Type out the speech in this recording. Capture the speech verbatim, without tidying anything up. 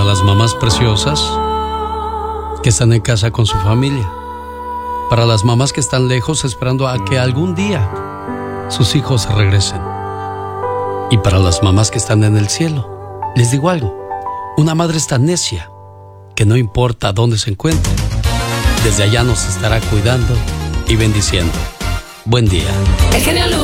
las mamás preciosas que están en casa con su familia, para las mamás que están lejos esperando a que algún día sus hijos regresen, y para las mamás que están en el cielo, les digo algo: una madre es tan necia que no importa dónde se encuentre, desde allá nos estará cuidando y bendiciendo. Buen día. El genio Lucas.